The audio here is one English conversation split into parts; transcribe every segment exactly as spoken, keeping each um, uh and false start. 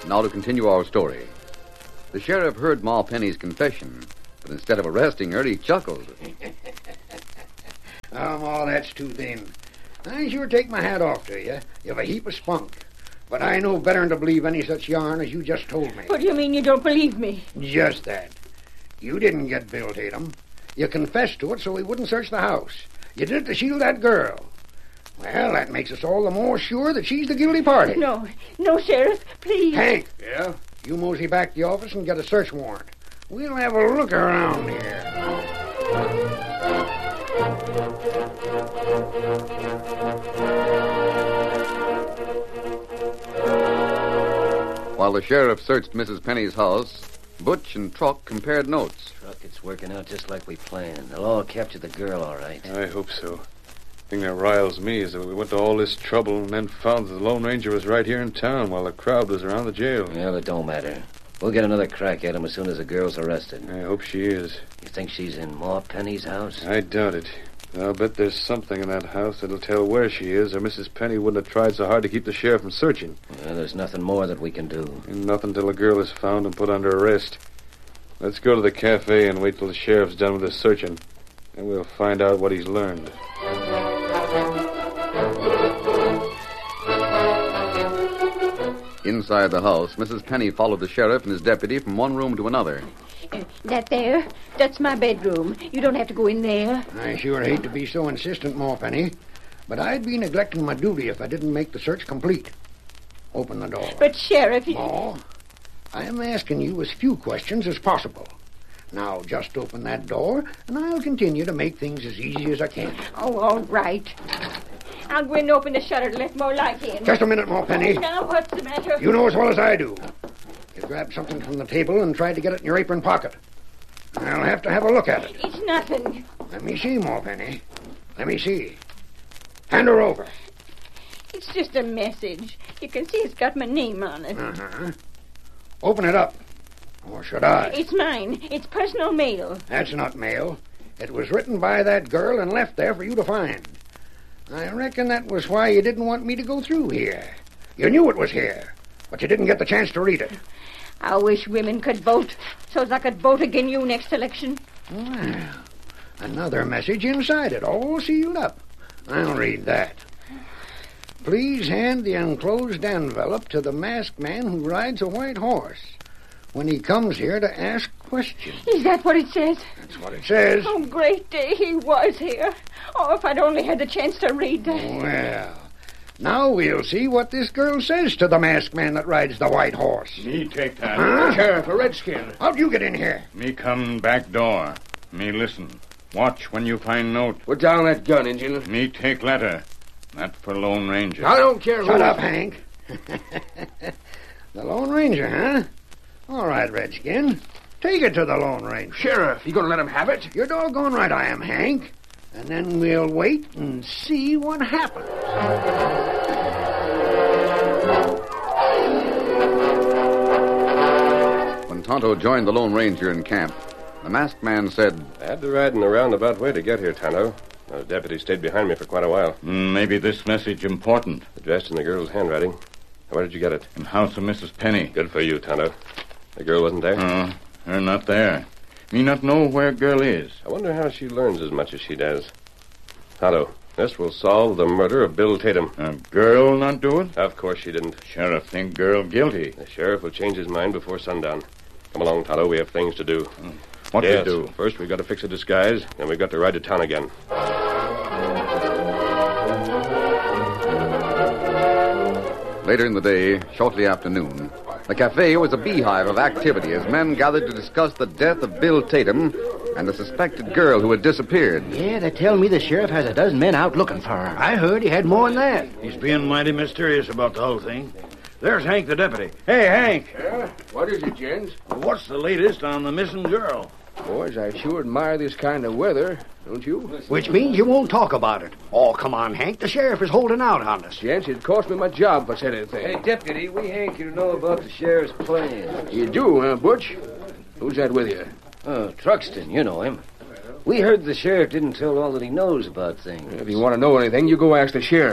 Now to continue our story. The sheriff heard Ma Penny's confession, but instead of arresting her, he chuckled. Oh, Ma, that's too thin. I sure take my hat off to you. You've a heap of spunk. But I know better than to believe any such yarn as you just told me. What do you mean you don't believe me? Just that. You didn't get Bill Tatum. You confessed to it so he wouldn't search the house. You did it to shield that girl. Well, that makes us all the more sure that she's the guilty party. No, no, Sheriff, please. Hank. Yeah? You mosey back to the office and get a search warrant. We'll have a look around here. While the sheriff searched Missus Penny's house, Butch and Truck compared notes. Truck, it's working out just like we planned. They'll all capture the girl, all right. I hope so. The thing that riles me is that we went to all this trouble and then found that the Lone Ranger was right here in town while the crowd was around the jail. Well, it don't matter. We'll get another crack at him as soon as the girl's arrested. I hope she is. You think she's in Ma Penny's house? I doubt it. I'll bet there's something in that house that'll tell where she is, or Missus Penny wouldn't have tried so hard to keep the sheriff from searching. Well, there's nothing more that we can do. And nothing till the girl is found and put under arrest. Let's go to the cafe and wait till the sheriff's done with his searching, and we'll find out what he's learned. Inside the house, Missus Penny followed the sheriff and his deputy from one room to another. Uh, that there, that's my bedroom. You don't have to go in there. I sure hate to be so insistent, Ma Penny, but I'd be neglecting my duty if I didn't make the search complete. Open the door. But, Sheriff... You... Ma, I'm asking you as few questions as possible. Now, just open that door, and I'll continue to make things as easy as I can. Oh, all right. I'll go in and open the shutter to let more light in. Just a minute, Ma Penny. Now, what's the matter? You know as well as I do. You grabbed something from the table and tried to get it in your apron pocket. I'll have to have a look at it. It's nothing. Let me see, Ma Penny. Let me see. Hand her over. It's just a message. You can see it's got my name on it. Uh-huh. Open it up. Or should I? It's mine. It's personal mail. That's not mail. It was written by that girl and left there for you to find. I reckon that was why you didn't want me to go through here. You knew it was here, but you didn't get the chance to read it. I wish women could vote, so as I could vote again you next election. Well, another message inside it, all sealed up. I'll read that. Please hand the enclosed envelope to the masked man who rides a white horse when he comes here to ask questions. Is that what it says? That's what it says. Oh, great day he was here. Oh, if I'd only had the chance to read that. Well, now we'll see what this girl says to the masked man that rides the white horse. Me take that. Huh? Sheriff, a redskin. How'd you get in here? Me come back door. Me listen. Watch when you find note. Put down that gun, Injun. Me take letter. That for Lone Ranger. I don't care who... Shut up, Hank. The Lone Ranger, huh? All right, Redskin. Take it to the Lone Ranger. Sheriff, you gonna let him have it? You're doggone right I am, Hank. And then we'll wait and see what happens. When Tonto joined the Lone Ranger in camp, the masked man said, I had to ride in a roundabout way to get here, Tonto. The deputy stayed behind me for quite a while. Mm, maybe this message important. Addressed in the girl's handwriting. Where did you get it? In house of Missus Penny. Good for you, Tonto. The girl wasn't there? Uh, her not there. Me not know where girl is. I wonder how she learns as much as she does. Tonto, this will solve the murder of Bill Tatum. A girl not do it? Of course she didn't. Sheriff think girl guilty. The sheriff will change his mind before sundown. Come along, Tonto. We have things to do. What yes, to do? First, we've got to fix a disguise, then we've got to ride to town again. Later in the day, shortly after noon, the cafe was a beehive of activity as men gathered to discuss the death of Bill Tatum and the suspected girl who had disappeared. Yeah, they tell me the sheriff has a dozen men out looking for her. I heard he had more than that. He's being mighty mysterious about the whole thing. There's Hank the deputy. Hey, Hank. Yeah? What is it, gents? What's the latest on the missing girl? Boys, I sure admire this kind of weather, don't you? Which means you won't talk about it. Oh, come on, Hank. The sheriff is holding out on us. Gents, it'd cost me my job if I said anything. Hey, deputy, we hank you to know about the sheriff's plans. You do, huh, Butch? Who's that with you? Oh, Truxton, you know him. We heard the sheriff didn't tell all that he knows about things. If you want to know anything, you go ask the sheriff.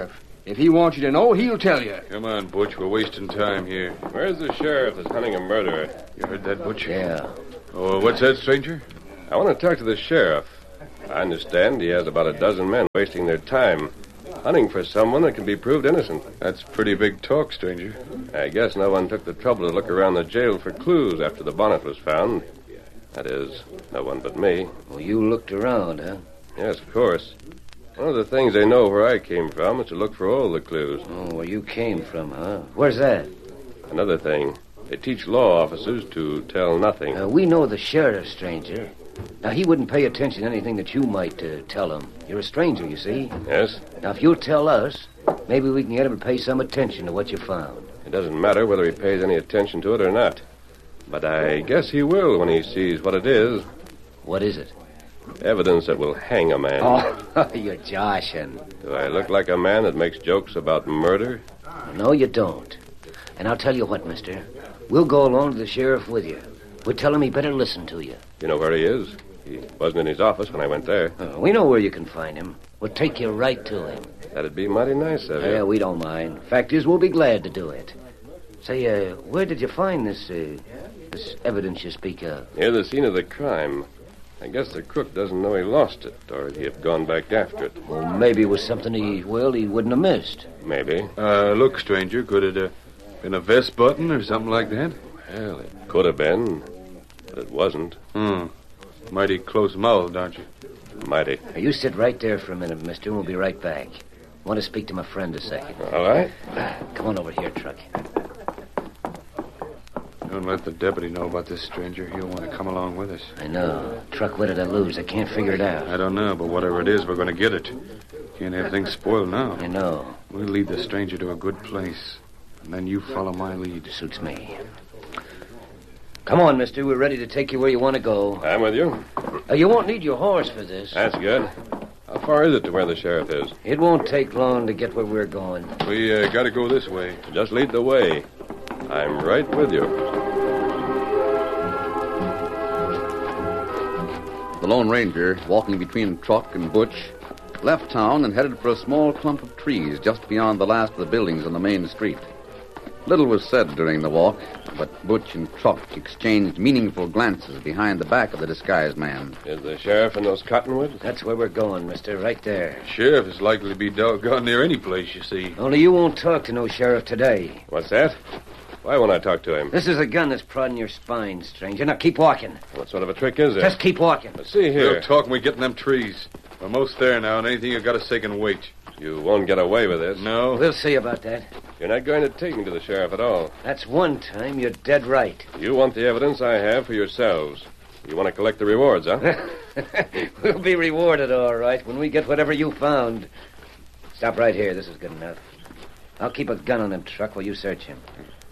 If he wants you to know, he'll tell you. Come on, Butch. We're wasting time here. Where's the sheriff that's hunting a murderer? You heard that, Butch? Yeah. Oh, what's that, stranger? I want to talk to the sheriff. I understand he has about a dozen men wasting their time hunting for someone that can be proved innocent. That's pretty big talk, stranger. I guess no one took the trouble to look around the jail for clues after the bonnet was found. That is, no one but me. Well, you looked around, huh? Yes, of course. One of the things they know where I came from is to look for all the clues. Oh, where you came from, huh? Where's that? Another thing, they teach law officers to tell nothing. Uh, we know the sheriff, stranger. Now, he wouldn't pay attention to anything that you might uh, tell him. You're a stranger, you see. Yes? Now, if you'll tell us, maybe we can get him to pay some attention to what you found. It doesn't matter whether he pays any attention to it or not. But I guess he will when he sees what it is. What is it? Evidence that will hang a man. Oh, you're joshing. Do I look like a man that makes jokes about murder? No, you don't. And I'll tell you what, mister. We'll go along to the sheriff with you. We'll tell him he better listen to you. You know where he is? He wasn't in his office when I went there. Uh, we know where you can find him. We'll take you right to him. That'd be mighty nice of you. Yeah, we don't mind. Fact is, we'll be glad to do it. Say, uh, where did you find this, uh, this evidence you speak of? Near the scene of the crime. I guess the crook doesn't know he lost it, or he'd have gone back after it. Well, maybe it was something he, well, he wouldn't have missed. Maybe. Uh, look, stranger, could it have been a vest button or something like that? Well, it could have been, but it wasn't. Hmm. Mighty close-mouthed, aren't you? Mighty. Now, you sit right there for a minute, mister, and we'll be right back. I want to speak to my friend a second. All right. Come on over here, Truck. Don't let the deputy know about this stranger. He'll want to come along with us. I know. Truck, what did I lose? I can't figure it out. I don't know, but whatever it is, we're going to get it. Can't have things spoiled now. I know. We'll lead the stranger to a good place, and then you follow my lead. Suits me. Come on, mister. We're ready to take you where you want to go. I'm with you. Uh, you won't need your horse for this. That's good. How far is it to where the sheriff is? It won't take long to get where we're going. We uh, got to go this way. Just lead the way. I'm right with you. The Lone Ranger, walking between Truck and Butch, left town and headed for a small clump of trees just beyond the last of the buildings on the main street. Little was said during the walk, but Butch and Truck exchanged meaningful glances behind the back of the disguised man. Is the sheriff in those cottonwoods? That's where we're going, mister, right there. Sheriff is likely to be doggone near any place, you see. Only you won't talk to no sheriff today. What's that? Why won't I talk to him? This is a gun that's prodding your spine, stranger. Now keep walking. What sort of a trick is it? Just keep walking. Let's see here. We'll talk when we get in them trees. We're most there now, and anything you've got to say can wait. You won't get away with this. No? We'll see about that. You're not going to take me to the sheriff at all. That's one time you're dead right. You want the evidence I have for yourselves. You want to collect the rewards, huh? We'll be rewarded, all right, when we get whatever you found. Stop right here. This is good enough. I'll keep a gun on him, Truck, while you search him.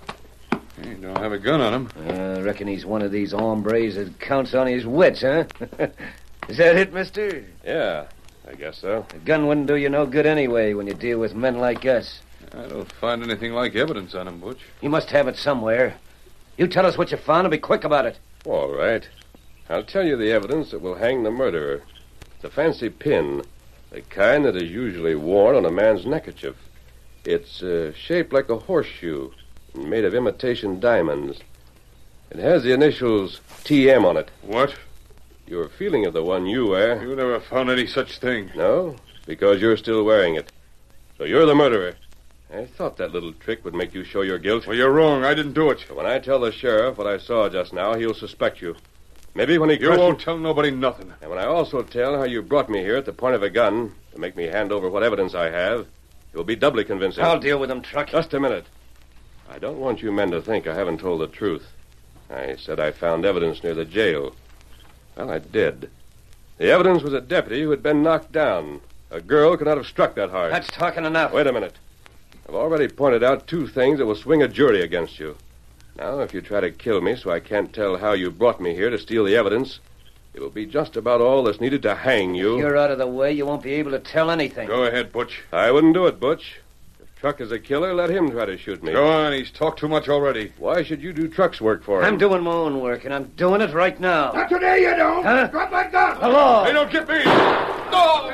He don't have a gun on him. I uh, reckon he's one of these hombres that counts on his wits, huh? Is that it, mister? Yeah, I guess so. A gun wouldn't do you no good anyway when you deal with men like us. I don't find anything like evidence on him, Butch. You must have it somewhere. You tell us what you found and be quick about it. All right. I'll tell you the evidence that will hang the murderer. It's a fancy pin, the kind that is usually worn on a man's neckerchief. It's uh, shaped like a horseshoe and made of imitation diamonds. It has the initials T M on it. What? You're feeling of the one you wear. You never found any such thing. No, because you're still wearing it. So you're the murderer. I thought that little trick would make you show your guilt. Well, you're wrong. I didn't do it. But when I tell the sheriff what I saw just now, he'll suspect you. Maybe when he... You won't tell nobody nothing. And when I also tell how you brought me here at the point of a gun to make me hand over what evidence I have, it will be doubly convincing. I'll deal with him, Truck. Just a minute. I don't want you men to think I haven't told the truth. I said I found evidence near the jail. Well, I did. The evidence was a deputy who had been knocked down. A girl could not have struck that hard. That's talking enough. Wait a minute. I've already pointed out two things that will swing a jury against you. Now, if you try to kill me so I can't tell how you brought me here to steal the evidence, it will be just about all that's needed to hang you. If you're out of the way, you won't be able to tell anything. Go ahead, Butch. I wouldn't do it, Butch. If Truck is a killer, let him try to shoot me. Go on. He's talked too much already. Why should you do Truck's work for him? I'm doing my own work, and I'm doing it right now. Not today, you don't. Huh? Drop that gun. Hello. Hey, don't get me. No!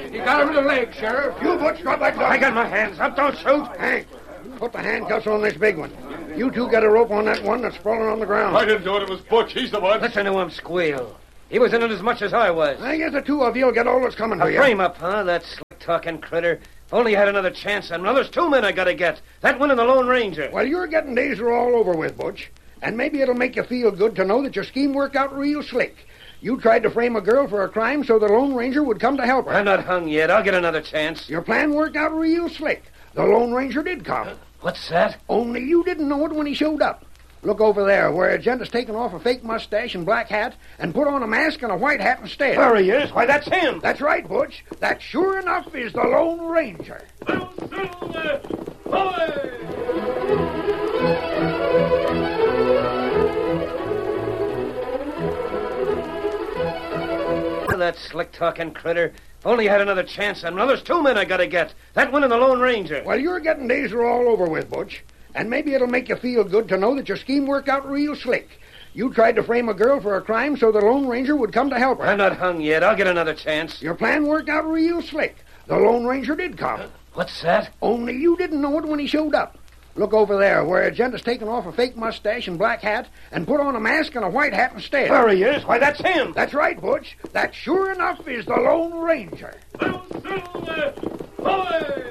He got him in the leg, Sheriff. You, Butch, drop that gun. I got my hands up. Don't shoot. Hank, put the handcuffs on this big one. You two get a rope on that one that's sprawling on the ground. I didn't do it. It was Butch. He's the one. Listen to him squeal. He was in it as much as I was. I guess the two of you'll get all that's coming to A you. frame up, huh? That slick-talking critter. If only I had another chance. And now there's two men I gotta get. That one and the Lone Ranger. Well, your getting days are all over with, Butch. And maybe it'll make you feel good to know that your scheme worked out real slick. You tried to frame a girl for a crime so the Lone Ranger would come to help her. I'm not hung yet. I'll get another chance. Your plan worked out real slick. The Lone Ranger did come. What's that? Only you didn't know it when he showed up. Look over there, where a gent has taken off a fake mustache and black hat and put on a mask and a white hat instead. There he is. Why, that's him. That's right, Butch. That sure enough is the Lone Ranger. That slick-talking critter. If only I had another chance. And now there's two men I gotta get. That one and the Lone Ranger. Well, your getting days are all over with, Butch. And maybe it'll make you feel good to know that your scheme worked out real slick. You tried to frame a girl for a crime so the Lone Ranger would come to help her. I'm not hung yet. I'll get another chance. Your plan worked out real slick. The Lone Ranger did come. What's that? Only you didn't know it when he showed up. Look over there, where a gent has taken off a fake mustache and black hat and put on a mask and a white hat instead. There he is. Why, that's him. That's right, Butch. That sure enough is the Lone Ranger. Away!